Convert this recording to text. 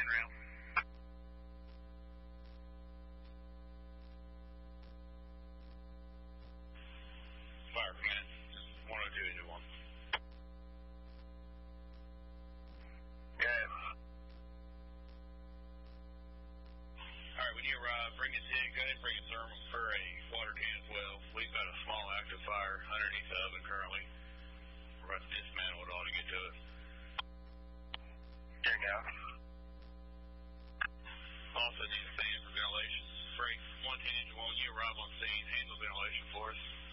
handrail. Fire command, 102 into 1. Yes. Alright, when you arrive, bring us in, go ahead and bring a thermal for a water can as well. We've got a small active fire underneath the oven currently. We're about to dismantle it all to get to it. There you go. Also need a fan for ventilation. Freight 110 into 1, you arrive on scene, handle ventilation for us.